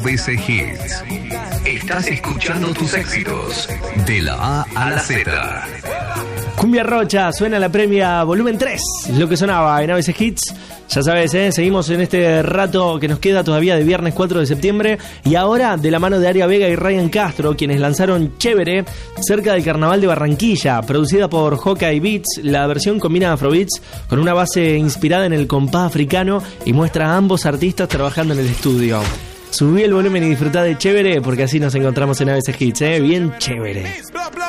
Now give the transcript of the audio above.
ABC Hits. Estás escuchando tus éxitos de la A a la Z. Cumbia Rocha, suena la premia volumen 3, lo que sonaba en ABC Hits. Ya sabes, seguimos en este rato que nos queda todavía de viernes 4 de septiembre. Y ahora de la mano de Aria Vega y Ryan Castro, quienes lanzaron Chévere cerca del Carnaval de Barranquilla. Producida por Hawkeye Beats, la versión combina afrobeats con una base inspirada en el compás africano y muestra a ambos artistas trabajando en el estudio. Subí el volumen y disfrutá de Chévere, porque así nos encontramos en ABC Hits, bien chévere.